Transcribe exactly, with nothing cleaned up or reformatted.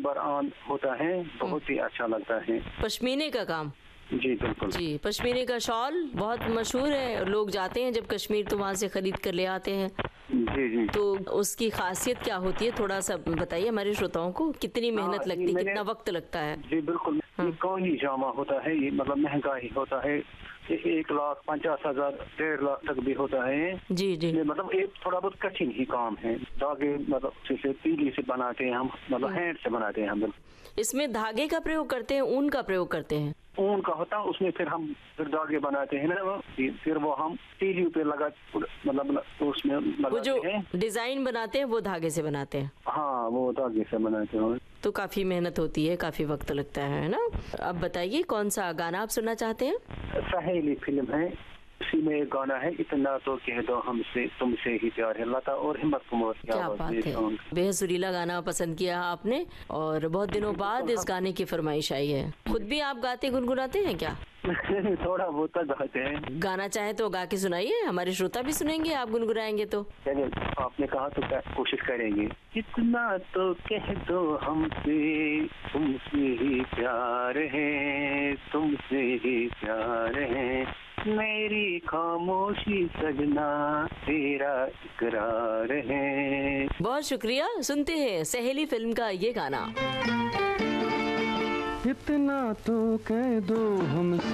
Number on होता है, बहुत ही अच्छा लगता है। पश्मीने का काम। जी बिल्कुल जी, पश्मीने का शॉल बहुत मशहूर है, लोग जाते हैं जब कश्मीर तो वहाँ से खरीद कर ले आते हैं। जी जी। तो उसकी खासियत क्या होती है, थोड़ा सा बताइए हमारे श्रोताओं को, कितनी मेहनत हाँ, लगती है, कितना वक्त लगता है? जी बिल्कुल, हाँ। ये कौन ही जामा होता है, ये मतलब महंगा ही होता है, ये एक लाख पचास हजार डेढ़ लाख तक भी होता है। जी जी। मतलब एक थोड़ा बहुत कठिन ही काम है, धागे मतलब जैसे तीली से बनाते हैं हम, मतलब हैंड से बनाते हैं हम। इसमें धागे का प्रयोग करते हैं, ऊन का प्रयोग करते हैं? ऊन का होता है, उसमें फिर हम फिर धागे बनाते हैं ना, फिर वो हम तीली पे लगा मतलब उसमें वो जो हैं। डिजाइन बनाते हैं वो धागे से बनाते हैं? हाँ, वो धागे से बनाते हैं। तो काफी मेहनत होती है, काफी वक्त लगता है ना। अब बताइए कौन सा गाना आप सुनना चाहते हैं? सहेली फिल्म है, इसी में एक गाना है, इतना तो कह दो हमसे तुमसे ही प्यार है, लता और हिम्मत कुमार की क्या आवाज बात में है, सॉन्ग। बेहद सुरीला गाना पसंद किया आपने, और बहुत दिनों बाद इस गाने की फरमाइश आई है। खुद भी आप गाते गुनगुनाते हैं क्या? थोड़ा बहुत तो गाते हैं। गाना चाहे तो गा के सुनाइए, हमारे श्रोता भी सुनेंगे, आप गुनगुनाएंगे तो। चलिए, आपने कहा तो कोशिश करेंगे। इतना तो कह दो हमसे तुमसे ही प्यार है, तुमसे ही प्यार है, मेरी खामोशी सजना तेरा इकरार है। बहुत शुक्रिया, सुनते हैं सहेली फिल्म का ये गाना। इतना तो कह दो हमसे